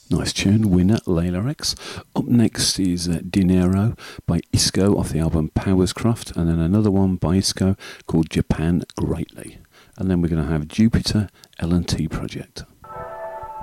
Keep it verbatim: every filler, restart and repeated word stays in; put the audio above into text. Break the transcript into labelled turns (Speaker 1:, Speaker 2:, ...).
Speaker 1: Nice tune, Winner, Layla X. Up next is uh, Dinero by Isco off the album Powerscraft, and then another one by Isco called Japan Greatly. And then we're going to have Jupiter L and T Project.